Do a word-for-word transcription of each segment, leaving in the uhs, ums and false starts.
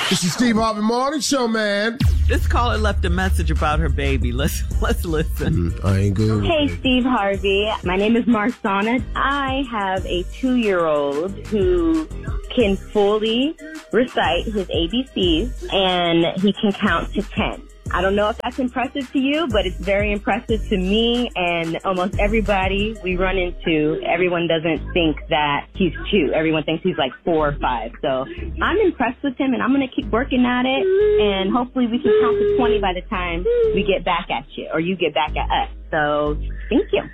This is Steve Harvey Morning Show, man. This caller left a message about her baby. Let's let's listen. Mm, I ain't good. Hey, Steve Harvey. My name is Marsana. I have a two-year-old who can fully recite his A B Cs, and he can count to ten. I don't know if that's impressive to you, but it's very impressive to me and almost everybody we run into. Everyone doesn't think that he's two. Everyone thinks he's like four or five. So I'm impressed with him, and I'm going to keep working at it, and hopefully we can count to twenty by the time we get back at you, or you get back at us. So thank you.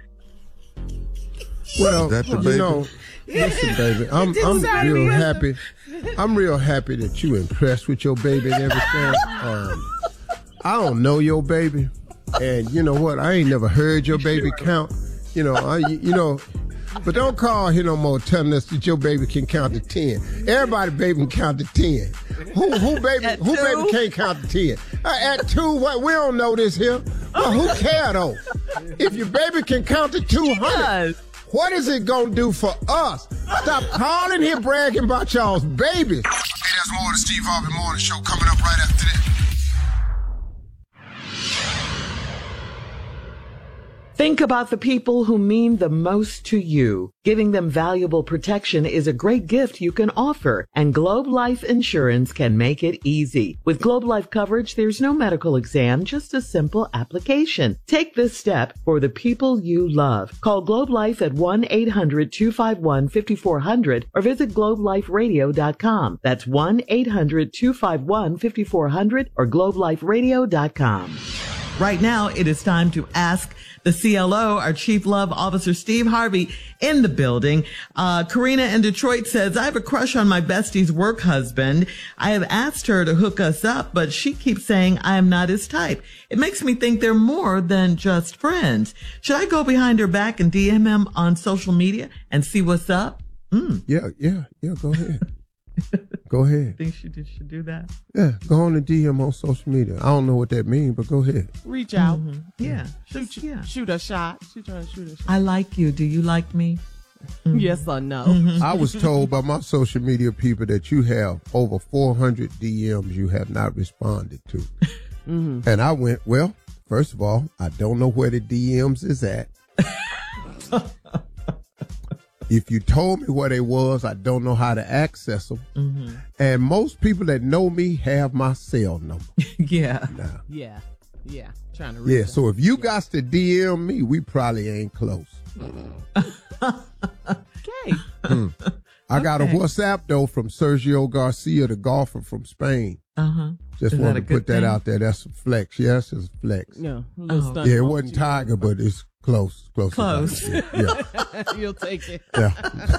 Well, That's the you baby. know, listen, baby, I'm, I'm real happy. I'm real happy that you impressed with your baby and everything. Um, I don't know your baby, and you know what? I ain't never heard your baby count. You know, I, you know, but don't call here no more telling us that your baby can count to ten. Everybody baby can count to ten. Who, who baby, At who two? baby can't count to ten? Uh, at two, what? We don't know this here. Well, who care though? If your baby can count to two hundred. What is it gonna do for us? Stop calling here bragging about y'all's babies. Hey, there's more of the Steve Harvey Morning Show coming up right after this. Think about the people who mean the most to you. Giving them valuable protection is a great gift you can offer, and Globe Life Insurance can make it easy. With Globe Life coverage, there's no medical exam, just a simple application. Take this step for the people you love. Call Globe Life at one eight hundred two five one five four zero zero or visit globe life radio dot com. That's one eight hundred two five one five four zero zero or globe life radio dot com. Right now, it is time to ask the C L O, our Chief Love Officer, Steve Harvey, in the building. Uh, Karina in Detroit says, I have a crush on my bestie's work husband. I have asked her to hook us up, but she keeps saying I am not his type. It makes me think they're more than just friends. Should I go behind her back and D M him on social media and see what's up? Mm. Yeah, yeah, yeah, go ahead. Go ahead. Think she did, should do that? Yeah, go on and D M on social media. I don't know what that means, but go ahead. Reach out. Mm-hmm. Yeah. Shoot, Just, yeah. shoot a shot. She trying to shoot a shot. I like you. Do you like me? Mm-hmm. Yes or no? Mm-hmm. I was told by my social media people that you have over four hundred D Ms you have not responded to. Mm-hmm. And I went, well, first of all, I don't know where the D Ms is at. If you told me where they was, I don't know how to access them. Mm-hmm. And most people that know me have my cell number. Yeah. Now, Yeah. Yeah. Trying to reach yeah, out. so if you Yeah. got to D M me, we probably ain't close. Okay. Mm. I got a Okay. WhatsApp, though, from Sergio Garcia, the golfer from Spain. Uh-huh. Just Is that wanted a to good put that thing? out there. That's a flex. Yeah, that's a flex. No. a little Oh. stunt Yeah, it on wasn't you. Tiger, but it's close. Close. Close. enough. Yeah. You'll take it. yeah.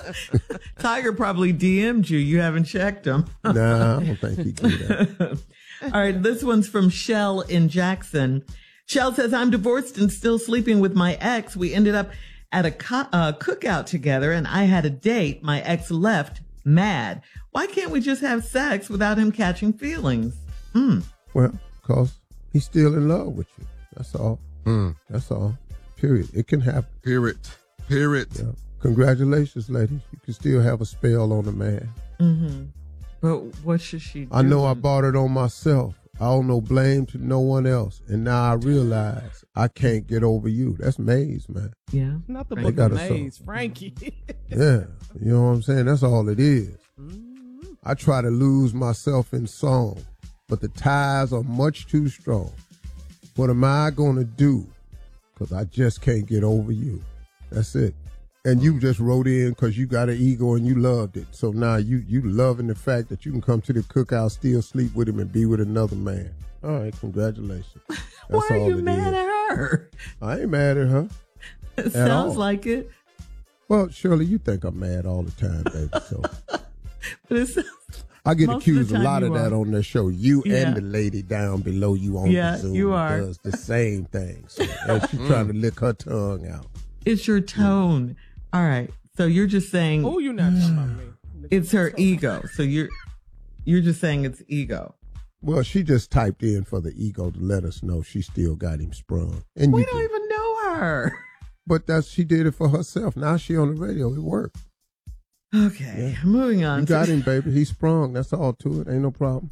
Tiger probably D M'd you. You haven't checked him. Nah, I don't think he did that. All right, this one's from Shell in Jackson. Shell says, I'm divorced and still sleeping with my ex. We ended up at a co- uh, cookout together, and I had a date. My ex left mad. Why can't we just have sex without him catching feelings? Mm. Well, because he's still in love with you. That's all. Mm. That's all. Period. It can happen. Period. Period. Yeah. Congratulations, ladies. You can still have a spell on a man. Mm-hmm. But what should she do? I know I bought it on myself. I owe no blame to no one else. And now I realize I can't get over you. That's Maze, man. Yeah. Not the Right. book They of got a song. Maze, Frankie. Yeah. You know what I'm saying? That's all it is. Mm-hmm. I try to lose myself in song, but the ties are much too strong. What am I going to do? Because I just can't get over you. That's it. And you just wrote in because you got an ego and you loved it. So now you you loving the fact that you can come to the cookout, still sleep with him, and be with another man. All right, congratulations. That's Why are all you it mad is. at her? I ain't mad at her. It At sounds all. like it. Well, Shirley, you think I'm mad all the time, baby. So But it sounds, I get Most of the accused a time lot you of that are. on the show. You Yeah. and the lady down below you on Yeah, the Zoom you are. does the same thing. So, and she's trying to lick her tongue out. it's your tone. All right. So you're just saying Oh, you're not talking about me. it's her ego. So you're you're just saying it's ego. Well, she just typed in for the ego to let us know she still got him sprung. And We you don't can- even know her. But that's she did it for herself. Now she on the radio. It worked. Okay, moving on. You got him, baby. He sprung. That's all to it. Ain't no problem.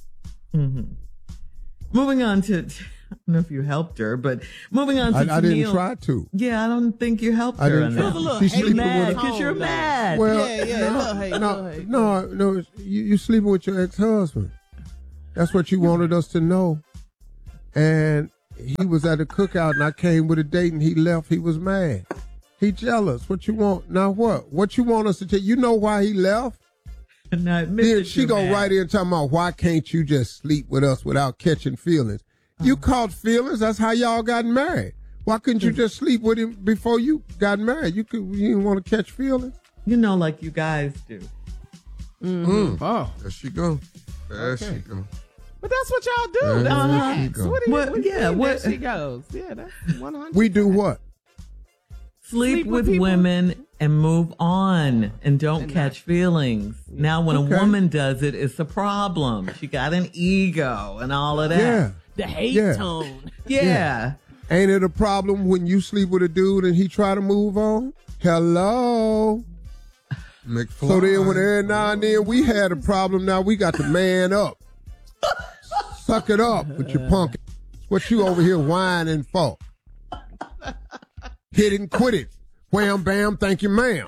Mm-hmm. Moving on to, I don't know if you helped her, but moving on to I, I didn't Tennille. try to. Yeah, I don't think you helped I her. didn't on try. that. It was a little She's hate sleeping mad with because tone, you're though. mad. Well, Yeah, yeah, no, little hate, no, little hate. no, no, you, you sleeping with your ex-husband. That's what you wanted us to know. And he was at a cookout, and I came with a date, and he left. He was mad. He jealous. What you want? Now what? What you want us to tell? You know why he left? And I admit Then that she you're go mad. right in talking about why can't you just sleep with us without catching feelings? You caught feelings. That's how y'all got married. Why couldn't you just sleep with him before you got married? You could. You didn't want to catch feelings. You know, like you guys do. Mm. Oh, There she go. There she go. but that's what y'all do. Yeah, That's there facts. she go. What do you, What- what do you yeah, mean what- there she goes? Yeah, that's one hundred. We do what? Sleep, Sleep with, with people. women and move on and don't catch feelings. Now, when Okay. a woman does it, it's a problem. She got an ego and all of that. Yeah. The hate Yeah. tone. Yeah. Ain't it a problem when you sleep with a dude and he try to move on? Hello. McFly. So then when every now and then we had a problem, now we got to man up. Suck it up with your punk. What you over here whining for? Hit it and quit it. Wham, bam, thank you, ma'am.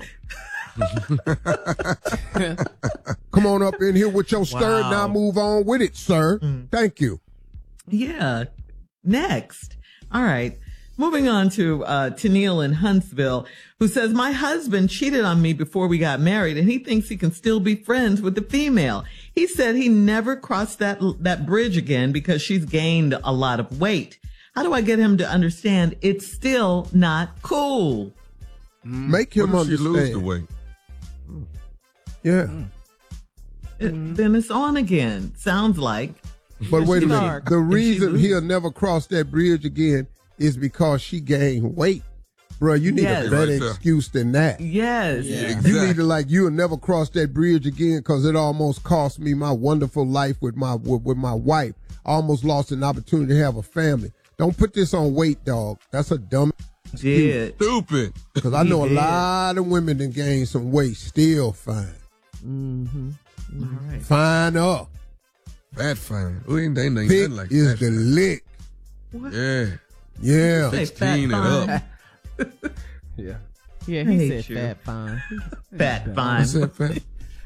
Come on up in here with your skirt. Wow. Now move on with it, sir. Thank you. Yeah. Next. All right. Moving on to uh, Tennille in Huntsville, who says, my husband cheated on me before we got married, and he thinks he can still be friends with the female. He said he never crossed that that bridge again because she's gained a lot of weight. How do I get him to understand it's still not cool? Make him What if she understand. lose the weight? Yeah. It- then it's on again. Sounds like. But wait a minute. Dark. The If she reason loses. he'll never cross that bridge again is because she gained weight. Bro, you need Yes. a better Right there. excuse than that. Yes. Yeah. You Exactly. need to like you'll never cross that bridge again because it almost cost me my wonderful life with my with, with my wife. I almost lost an opportunity to have a family. Don't put this on weight, dog. That's a dumb Did. Stupid. because I know a did. lot of women that gained some weight still fine. All right. Fine up. Fat fine. Ooh, ain't they ain't Thick nothing like is that. the lick. Yeah. Yeah. Say fat sixteen and fine. up. Yeah. Yeah, I he hate said you. fat fine. Fat fine. I said fat.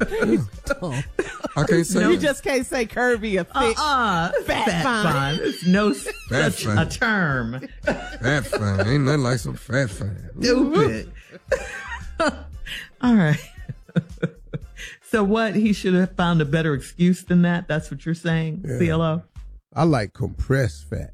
I can't say You that. just can't say curvy or thick. Uh-uh. Fat fine. It's no such fine. a term. Fat fine. Ain't nothing like some fat fine. Stupid. All right. So what? He should have found a better excuse than that? That's what you're saying, Yeah. C L O? I like compressed fat.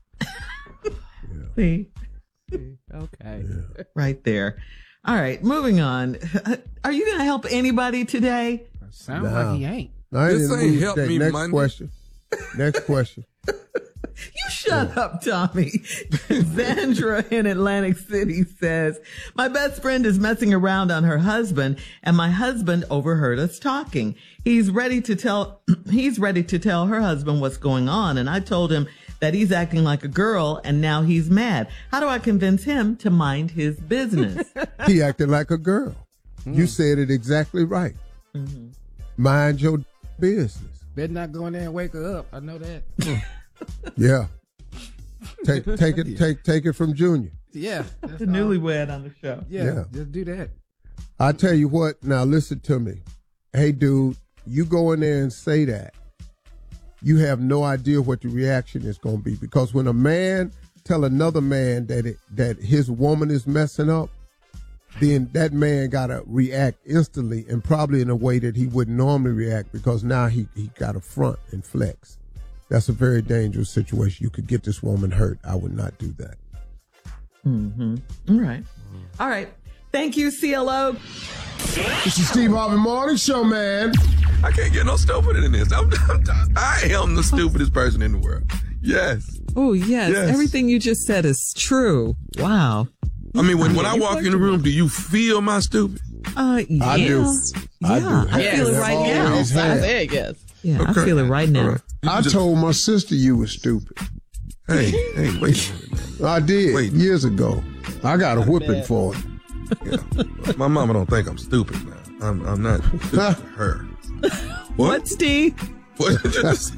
See? Okay. Right there. All right. Moving on. Are you going to help anybody today? Sounds Nah. like he ain't. I ain't This in the ain't mood help today. me Next Monday. question. Next question. You shut up, Tommy. Zandra in Atlantic City says, my best friend is messing around on her husband and my husband overheard us talking. He's ready to tell, he's ready to tell her husband what's going on. And I told him that he's acting like a girl and now he's mad. How do I convince him to mind his business? He acted like a girl. Hmm. You said it exactly right. Mind your business. Better not go in there and wake her up. I know that. Yeah. Take take it take take it from Junior. Yeah. That's The all. newlywed on the show. Yeah, Yeah. just do that. I tell you what, now listen to me. Hey dude, you go in there and say that. You have no idea what the reaction is going to be because when a man tell another man that it, that his woman is messing up, then that man got to react instantly and probably in a way that he wouldn't normally react because now he, he got to front and flex. That's a very dangerous situation. You could get this woman hurt. I would not do that. Mm-hmm. All right. All right. Thank you, C L O. This is Steve Harvey Morning Show, man. I can't get no stupider than this. I'm, I'm, I am the stupidest person in the world. Yes. Oh, yes. Yes. Everything you just said is true. Wow. I mean, when, when I walk in the room, do you feel my stupid? Uh, yeah. I do. Yeah, I do. I feel it Yes. right now. Always have. said yes. Yeah, I Okay. feel it right now. All right. You I just- told my sister you were stupid. Hey, hey, wait a minute, man. I did Wait. years ago. I got a whipping for it. Yeah. My mama don't think I'm stupid now. I'm, I'm not stupid to her. What, Steve? What did you just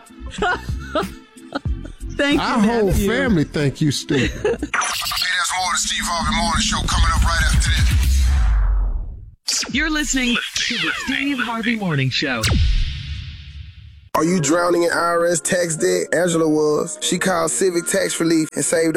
Thank you, Our whole nephew. family think you stupid. Hey, there's more of the Steve Harvey Morning Show coming up right after this. You're listening to the Steve Harvey Morning Show. Are you drowning in I R S tax debt? Angela was. She called Civic Tax Relief and saved